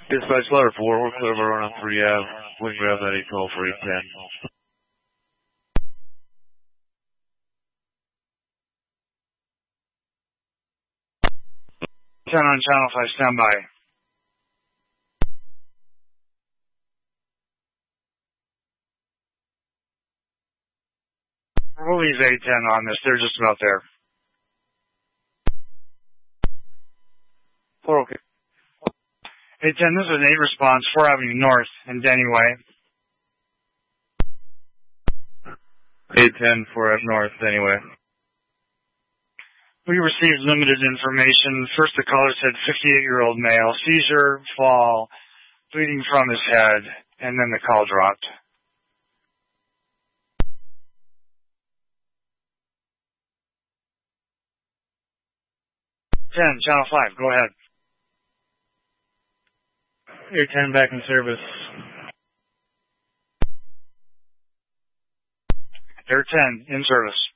Dispatch letter 4, we're clear of our on 3 Ave. We can grab that 8 call for 810. 10 on Channel 5, stand by. We'll leave 810 on this. They're just about there. 4, okay. 810, this is an 8 response, 4 Avenue North in Denny Way. 810, 4 Ave North, anyway. We received limited information. First, the caller said 58-year-old male, seizure, fall, bleeding from his head, and then the call dropped. Channel 5, go ahead. 810 back in service. Air 10, in service.